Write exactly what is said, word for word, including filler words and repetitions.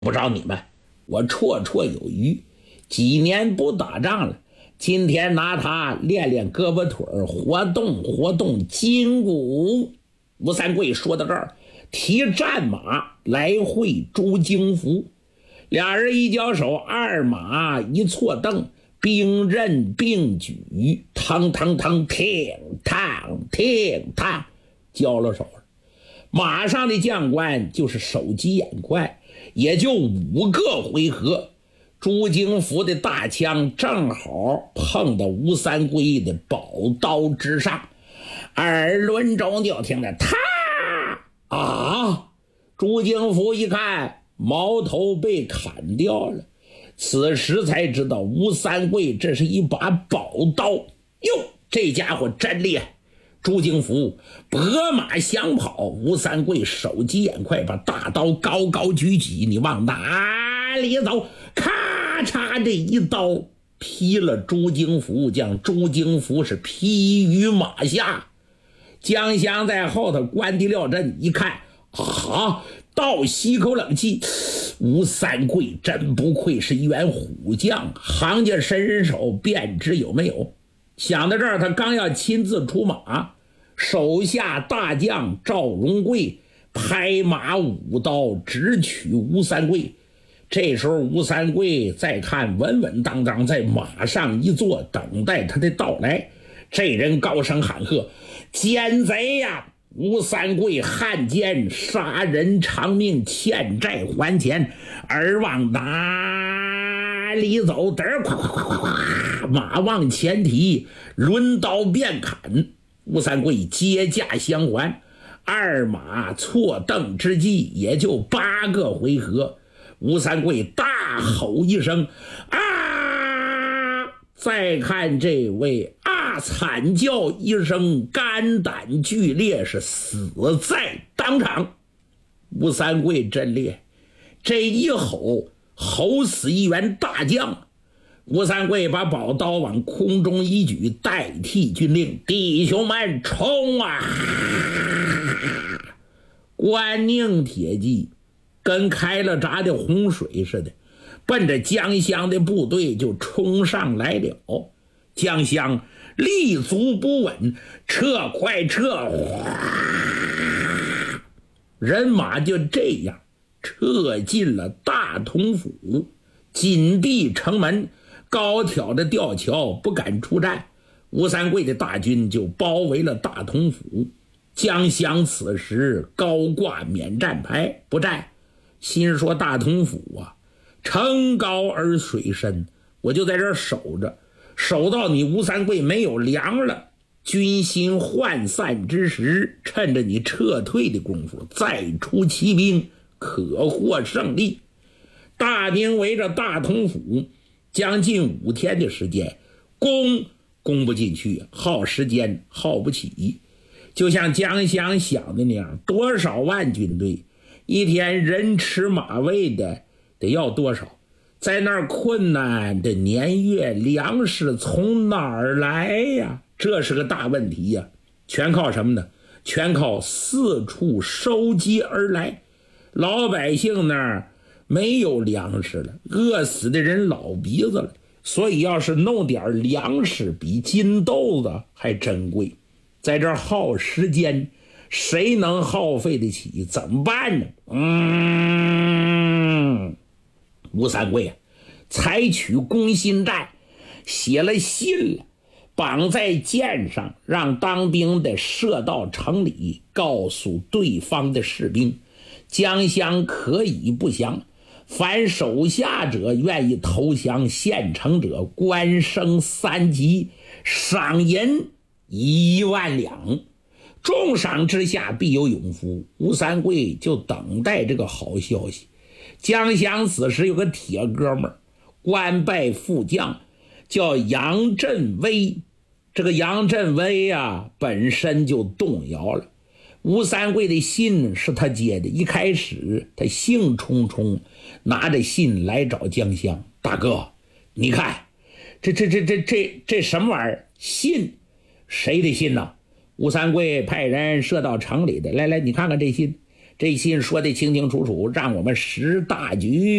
不着你们，我绰绰有余。几年不打仗了，今天拿它练练胳膊腿，活动活动筋骨。吴三桂说到这儿，提战马来会朱经福，俩人一交手，二马一错蹬，兵刃并举，腾腾腾，挺趟挺趟，交了手了。马上的将官就是手疾眼快，也就五个回合，朱经福的大枪正好碰到吴三桂的宝刀之上，耳轮中就听着啪啊！朱经福一看矛头被砍掉了，此时才知道吴三桂这是一把宝刀。哟，这家伙真厉害！朱经福拨马想跑，吴三桂手疾眼快，把大刀高高举起，你往哪里走？咔嚓，这一刀劈了朱经福，将朱经福是劈于马下。江襄在后头关的料阵一看，啊，倒吸口冷气，吴三桂真不愧是一员虎将，行家身手便知有没有。想到这儿，他刚要亲自出马，手下大将赵荣贵拍马舞刀直取吴三桂。这时候吴三桂再看稳稳当当在马上一坐，等待他的到来。这人高声喊喝：奸贼呀！吴三桂汉奸，杀人偿命，欠债还钱，而往哪里走？嘚儿，咵咵咵咵，马往前提，抡刀便砍。吴三桂接驾相还，二马错蹬之际，也就八个回合。吴三桂大吼一声：啊！再看这位啊，惨叫一声，肝胆俱裂，是死在当场。吴三桂真厉害，这一吼吼死一员大将。吴三桂把宝刀往空中一举，代替军令：弟兄们冲啊！关宁铁骑跟开了闸的洪水似的，奔着江襄的部队就冲上来了。江襄立足不稳，撤快撤！人马就这样撤进了大同府，紧闭城门，高挑的吊桥不敢出战。吴三桂的大军就包围了大同府。江襄此时高挂免战牌，不战，心说大同府啊，城高而水深，我就在这儿守着，守到你吴三桂没有粮了，军心涣散之时，趁着你撤退的功夫再出奇兵，可获胜利。大兵围着大同府将近五天的时间，攻攻不进去，耗时间耗不起。就像江襄想的那样，多少万军队一天人吃马喂的得要多少，在那儿困难的年月，粮食从哪儿来呀？这是个大问题呀！全靠什么呢？全靠四处收集而来。老百姓那儿没有粮食了，饿死的人老鼻子了，所以要是弄点粮食比金豆子还珍贵。在这儿耗时间，谁能耗费得起？怎么办呢？嗯，吴三桂啊，采取攻心战，写了信了，绑在箭上，让当兵的射到城里，告诉对方的士兵，江襄可以不降，凡手下者愿意投降献城者，官升三级，赏银一万两，重赏之下必有勇夫。吴三桂就等待这个好消息。江襄此时有个铁哥们儿，官拜副将，叫杨振威。这个杨振威啊，本身就动摇了。吴三桂的信是他接的，一开始他兴冲冲拿着信来找江襄，大哥，你看这这这这这这什么玩意儿？信？谁的信呢？吴三桂派人射到城里的，来来，你看看这信， 这信说的清清楚楚，让我们识大局。